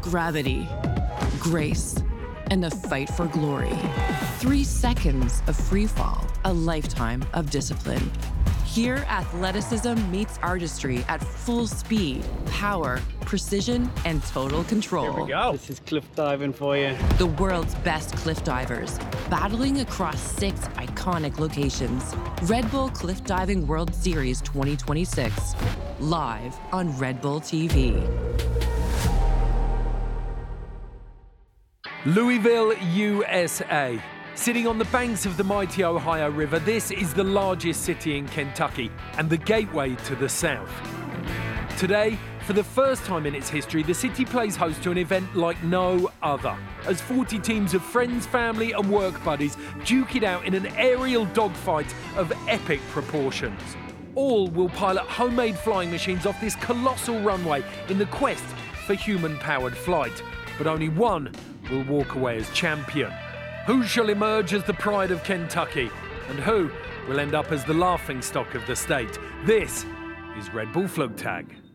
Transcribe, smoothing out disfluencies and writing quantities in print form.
gravity, grace, and the fight for glory. 3 seconds of free fall, a lifetime of discipline. Here, athleticism meets artistry at full speed, power, precision, and total control. Here we go. This is cliff diving for you. The world's best cliff divers, battling across 6 iconic locations. Red Bull Cliff Diving World Series 2026, live on Red Bull TV. Louisville, USA. Sitting on the banks of the mighty Ohio River, this is the largest city in Kentucky and the gateway to the South. Today, for the first time in its history, the city plays host to an event like no other, as 40 teams of friends, family and work buddies duke it out in an aerial dogfight of epic proportions. All will pilot homemade flying machines off this colossal runway in the quest for human-powered flight, but only one will walk away as champion. Who shall emerge as the pride of Kentucky? And who will end up as the laughingstock of the state? This is Red Bull Float Tag.